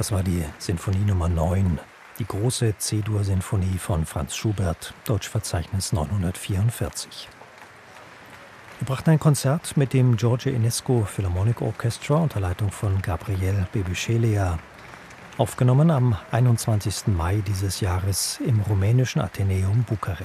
Das war die Sinfonie Nummer 9, die große C-Dur-Sinfonie von Franz Schubert, Deutschverzeichnis 944. Wir brachten ein Konzert mit dem George Enescu Philharmonic Orchestra unter Leitung von Gabriel Bebuschelea, aufgenommen am 21. Mai dieses Jahres im rumänischen Athenäum Bukarest.